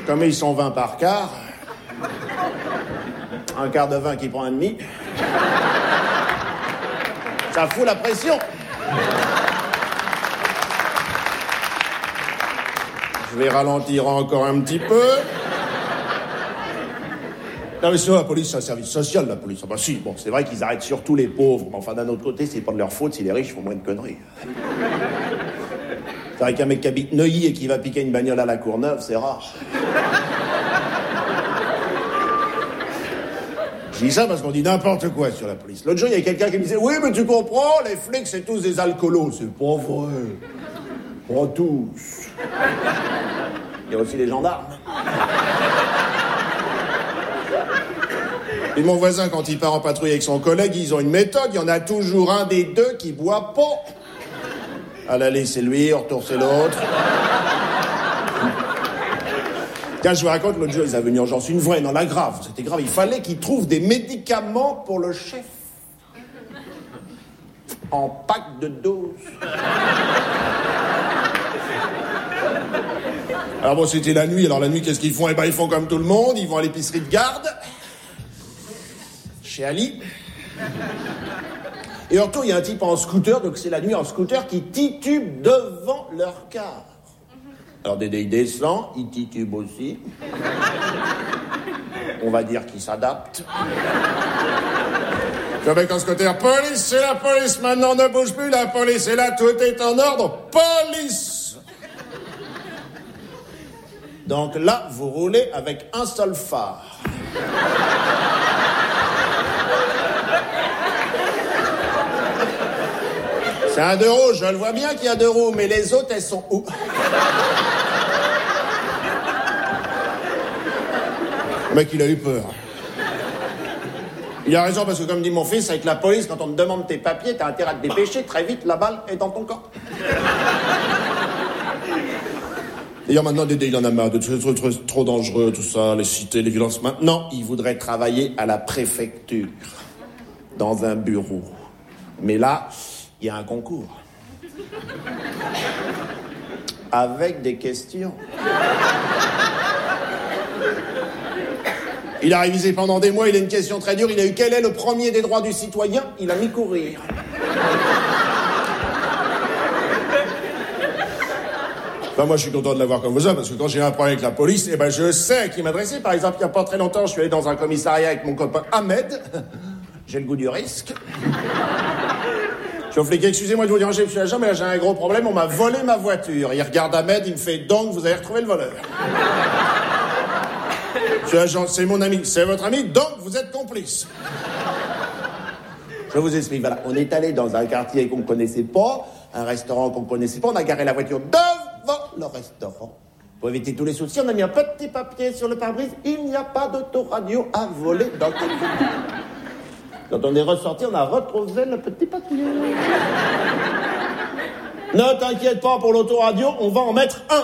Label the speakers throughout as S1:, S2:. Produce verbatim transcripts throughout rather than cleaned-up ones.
S1: Comme ils sont vingt par quart, un quart de vingt qui prend un demi, ça fout la pression. Je vais ralentir encore un petit peu. Non mais c'est la police, c'est un service social, la police. Ah bah si, bon, c'est vrai qu'ils arrêtent surtout les pauvres, mais enfin d'un autre côté, c'est pas de leur faute si les riches font moins de conneries. C'est vrai qu'un mec qui habite Neuilly et qui va piquer une bagnole à la Courneuve, c'est rare. Je dis ça parce qu'on dit n'importe quoi sur la police. L'autre jour, il y a quelqu'un qui me disait « Oui, mais tu comprends, les flics, c'est tous des alcoolos. » C'est pas vrai. Pas tous. Il y a aussi les gendarmes. Et mon voisin, quand il part en patrouille avec son collègue, ils ont une méthode. Il y en a toujours un des deux qui boit pas. À l'aller, c'est lui, au retour, c'est l'autre. Tiens, je vous raconte, l'autre jour, ils avaient une urgence, une vraie, non, la grave. C'était grave. Il fallait qu'ils trouvent des médicaments pour le chef. En pack de doses. Alors bon, c'était la nuit. Alors la nuit, qu'est-ce qu'ils font? Eh ben, ils font comme tout le monde. Ils vont à l'épicerie de garde. Chez Ali. Et en retour, il y a un type en scooter, donc c'est la nuit en scooter, qui titube devant leur car. Alors Dédé, il descend, il titube aussi. On va dire qu'il s'adapte. Le mec en scooter, police, c'est la police, maintenant ne bouge plus, la police est là, tout est en ordre, police! Donc là, vous roulez avec un seul phare. C'est un deux roues, je le vois bien qu'il y a deux roues, mais les autres, elles sont où? Le mec, il a eu peur. Il a raison, parce que comme dit mon fils, avec la police, quand on te demande tes papiers, t'as intérêt à te dépêcher, très vite, la balle est dans ton corps. D'ailleurs, maintenant, Dédé, il en a marre de trucs trop, trop, trop dangereux, tout ça, les cités, les violences. Maintenant, il voudrait travailler à la préfecture, dans un bureau. Mais là, il y a un concours. Avec des questions. Il a révisé pendant des mois, il a une question très dure. Il a eu quel est le premier des droits du citoyen? Il a mis courir. Enfin, moi, je suis content de l'avoir comme ça, parce que quand j'ai un problème avec la police, eh ben, je sais à qui m'adresser. Par exemple, il n'y a pas très longtemps, je suis allé dans un commissariat avec mon copain Ahmed. J'ai le goût du risque. Je suis au flic, excusez-moi de vous déranger, monsieur l'agent, mais là, j'ai un gros problème, on m'a volé ma voiture. Il regarde Ahmed, il me fait « Donc, vous avez retrouvé le voleur ?» Monsieur l'agent, c'est mon ami, c'est votre ami, donc vous êtes complice. Je vous explique, voilà, on est allé dans un quartier qu'on ne connaissait pas, un restaurant qu'on ne connaissait pas, on a garé la voiture devant le restaurant. Pour éviter tous les soucis, on a mis un petit papier sur le pare-brise, il n'y a pas d'autoradio à voler dans le quartier. Quand on est ressorti, on a retrouvé le petit papier. Ne t'inquiète pas pour l'autoradio, on va en mettre un.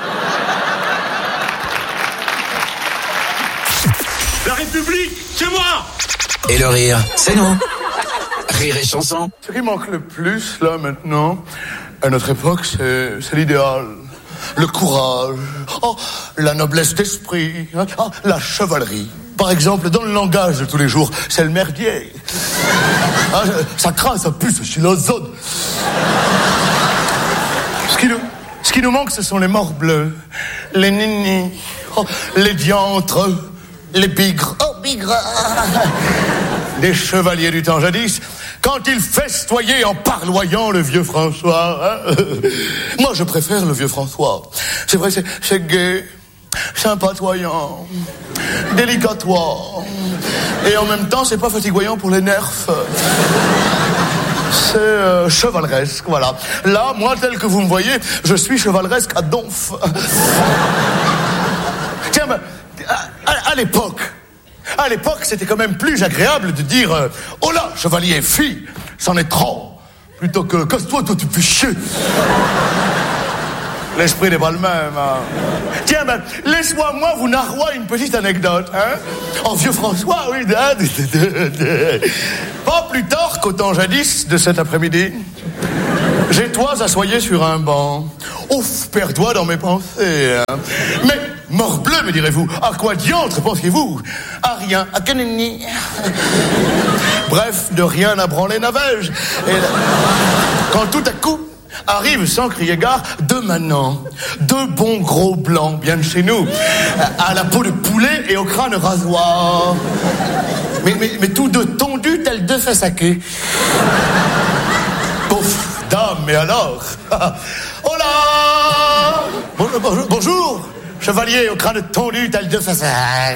S2: La République, c'est moi!
S3: Et le rire, c'est nous. Rire et chanson.
S4: Ce qui manque le plus, là, maintenant, à notre époque, c'est, c'est l'idéal. Le courage. Oh, la noblesse d'esprit. Oh, la chevalerie. Par exemple, dans le langage de tous les jours, c'est le merdier. Ah, ça craint, ça pue, ce chilozone. Ce qui nous, ce qui nous manque, ce sont les morts bleus, les ninis, oh, les diantres, les bigres. Oh, bigres. Des chevaliers du temps jadis, quand ils festoyaient en parloyant le vieux François. Hein. Moi, je préfère le vieux François. C'est vrai, c'est, c'est gai, sympatoyant, délicatoire. Et en même temps, c'est pas fatiguant pour les nerfs. C'est euh, chevaleresque, voilà. Là, moi, tel que vous me voyez, je suis chevaleresque à donf. Tiens, ben, à, à, à l'époque... À l'époque, c'était quand même plus agréable de dire euh, « Oh là, chevalier, fille, c'en est trop !» plutôt que « Casse-toi, toi, tu fais chier !» L'esprit n'est pas le même. Hein. Tiens, ben, laisse-moi, moi, vous narrois une petite anecdote. Hein. En vieux François, oui. Pas plus tard qu'au temps jadis de cet après-midi, j'étois assoyé sur un banc. Ouf, perds-toi dans mes pensées. Hein. Mais... Morbleu, me direz-vous. À quoi diantre pensiez-vous? À rien, à Kenini. Bref, de rien à branler Navège. Et là, quand tout à coup arrive sans crier gare deux manants, deux bons gros blancs, bien de chez nous, à la peau de poulet et au crâne rasoir. Mais, mais, mais tous deux tondus tels deux fesses à queue. Ouf, dame, mais alors? Oh là! Bonjour, bonjour, chevalier au crâne tondu tel deux fesses à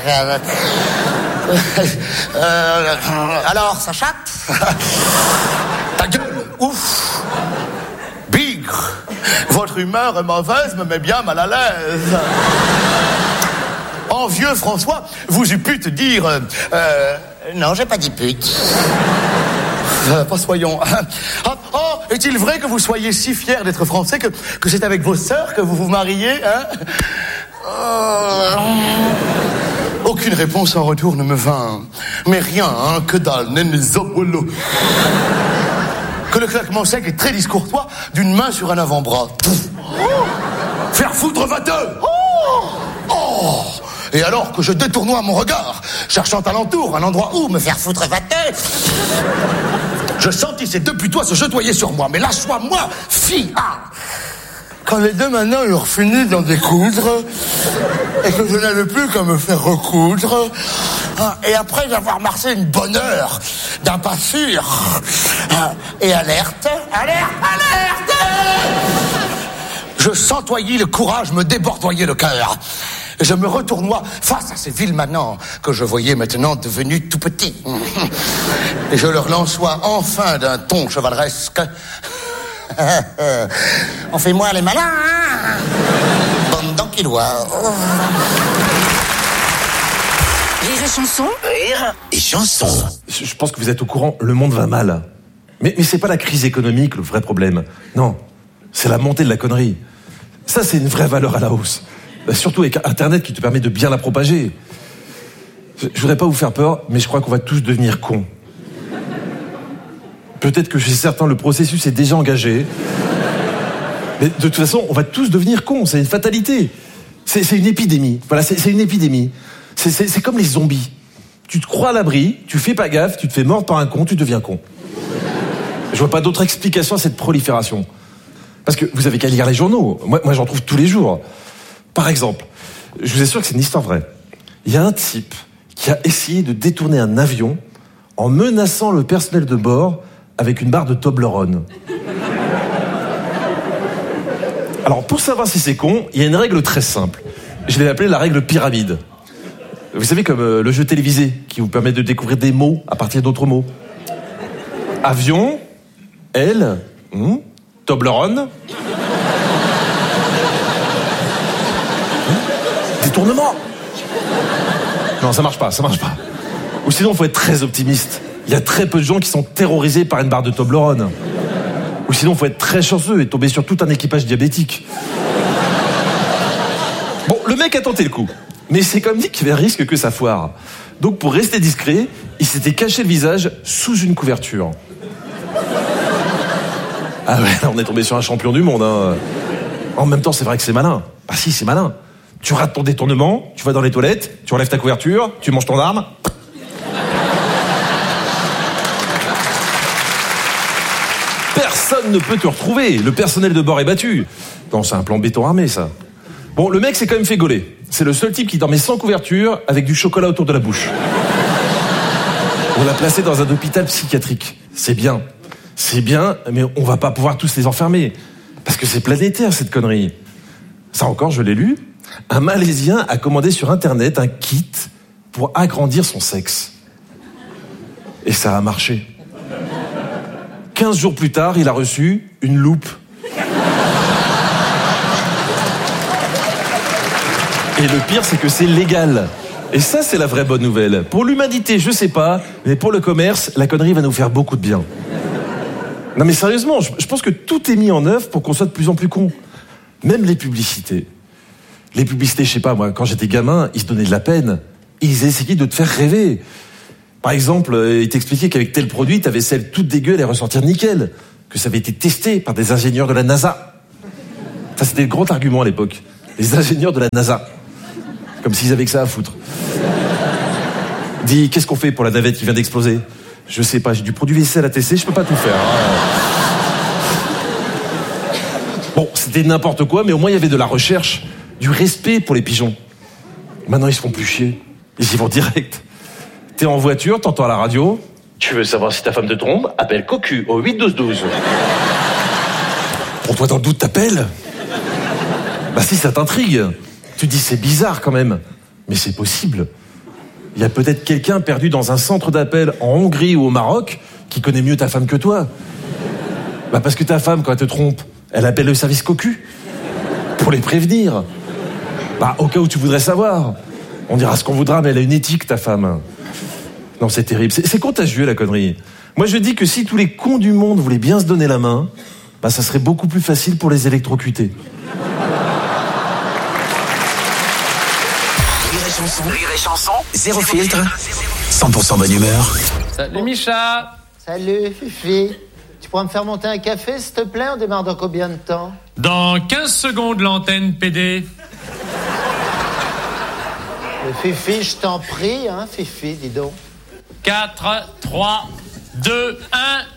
S4: euh, alors, ça chatte? Ta gueule, ouf! Bigre! Votre humeur est mauvaise, me met bien mal à l'aise. En vieux François, vous eût pu te dire... Euh, euh, non, j'ai pas dit pute. Euh, pas soyons. Ah, oh, est-il vrai que vous soyez si fiers d'être français que, que c'est avec vos sœurs que vous vous mariez, hein? euh... Aucune réponse en retour ne me vint. Mais rien, hein, que dalle, nene zopolo. Que le claquement sec et très discourtois d'une main sur un avant-bras. Oh, faire foutre va-te! Oh, oh. Et alors que je détournois mon regard, cherchant alentour un endroit où me faire foutre va-te, je sentis ces deux putois se chatoyer sur moi. Mais lâche-moi, moi, fille! Ah. Quand les deux maintenant eurent fini d'en découdre, et que je n'avais plus qu'à me faire recoudre, et après avoir marché une bonne heure, d'un pas sûr, et alerte, alerte, alerte, je sentoyis le courage me débordoyer le cœur. Et je me retournois face à ces vils manants que je voyais maintenant devenus tout petits. Et je leur lançois enfin d'un ton chevaleresque. On fait moins les malins, hein? Bande d'enquilois.
S5: Rire et chanson.
S3: Rire et chanson.
S6: Je pense que vous êtes au courant, le monde va mal. Mais, mais c'est pas la crise économique le vrai problème. Non, c'est la montée de la connerie. Ça, c'est une vraie valeur à la hausse. Bah, surtout avec Internet qui te permet de bien la propager. Je, je voudrais pas vous faire peur, mais je crois qu'on va tous devenir cons. Peut-être que chez certains, le processus est déjà engagé. Mais de toute façon, on va tous devenir cons. C'est une fatalité. C'est, c'est une épidémie. Voilà, c'est, c'est une épidémie. C'est, c'est, c'est comme les zombies. Tu te crois à l'abri, tu fais pas gaffe, tu te fais mordre par un con, tu deviens con. Je vois pas d'autre explication à cette prolifération. Parce que vous avez qu'à lire les journaux. Moi, moi, j'en trouve tous les jours. Par exemple, je vous assure que c'est une histoire vraie. Il y a un type qui a essayé de détourner un avion en menaçant le personnel de bord avec une barre de Toblerone. Alors, pour savoir si c'est con, il y a une règle très simple. Je vais l'appeler la règle pyramide. Vous savez, comme euh, le jeu télévisé qui vous permet de découvrir des mots à partir d'autres mots. Avion, L, hmm, Toblerone... Détournement. Non, ça marche pas, ça marche pas. Ou sinon, il faut être très optimiste. Il y a très peu de gens qui sont terrorisés par une barre de Toblerone. Ou sinon, il faut être très chanceux et tomber sur tout un équipage diabétique. Bon, le mec a tenté le coup. Mais c'est comme dit qu'il y avait un risque que ça foire. Donc, pour rester discret, il s'était caché le visage sous une couverture. Ah ouais, là, on est tombé sur un champion du monde, hein. En même temps, c'est vrai que c'est malin. Ah si, c'est malin. Tu rates ton détournement, tu vas dans les toilettes, tu enlèves ta couverture, tu manges ton arme. Personne ne peut te retrouver. Le personnel de bord est battu. Non, c'est un plan béton armé, ça. Bon, le mec s'est quand même fait gauler. C'est le seul type qui dormait sans couverture, avec du chocolat autour de la bouche. On l'a placé dans un hôpital psychiatrique. C'est bien. C'est bien, mais on va pas pouvoir tous les enfermer. Parce que c'est planétaire, cette connerie. Ça encore, je l'ai lu. Un Malaisien a commandé sur Internet un kit pour agrandir son sexe. Et ça a marché. Quinze jours plus tard, il a reçu une loupe. Et le pire, c'est que c'est légal. Et ça, c'est la vraie bonne nouvelle. Pour l'humanité, je sais pas, mais pour le commerce, la connerie va nous faire beaucoup de bien. Non mais sérieusement, je pense que tout est mis en œuvre pour qu'on soit de plus en plus con. Même les publicités. Les publicités, je sais pas, moi, quand j'étais gamin, ils se donnaient de la peine. Ils essayaient de te faire rêver. Par exemple, ils t'expliquaient qu'avec tel produit, ta vaisselle toute dégueu allait ressortir nickel. Que ça avait été testé par des ingénieurs de la NASA. Ça, c'était le grand argument à l'époque. Les ingénieurs de la NASA. Comme s'ils avaient que ça à foutre. Dis, qu'est-ce qu'on fait pour la navette qui vient d'exploser? Je sais pas, j'ai du produit vaisselle à tester, je peux pas tout faire. Bon, c'était n'importe quoi, mais au moins il y avait de la recherche, du respect pour les pigeons. Maintenant, ils se font plus chier. Ils y vont direct. T'es en voiture, t'entends à la radio. Tu veux savoir si ta femme te trompe? Appelle Cocu au huit douze douze. Pour toi, dans le doute, t'appelles? Bah si, ça t'intrigue. Tu te dis, c'est bizarre quand même. Mais c'est possible. Il y a peut-être quelqu'un perdu dans un centre d'appel en Hongrie ou au Maroc qui connaît mieux ta femme que toi. Bah parce que ta femme, quand elle te trompe, elle appelle le service Cocu pour les prévenir. Bah au cas où tu voudrais savoir. On dira ce qu'on voudra, mais elle a une éthique, ta femme. Non, c'est terrible. C'est, c'est contagieux, la connerie. Moi, je dis que si tous les cons du monde voulaient bien se donner la main, bah ça serait beaucoup plus facile pour les électrocuter.
S3: Rire et chanson, zéro filtre, cent pour cent bonne humeur.
S7: Salut Micha.
S8: Salut Fifi. Tu pourras me faire monter un café s'il te plaît? On démarre dans combien de temps?
S7: Dans quinze secondes l'antenne P D.
S8: Mais Fifi, je t'en prie, hein Fifi, dis donc.
S7: quatre, trois, deux, un...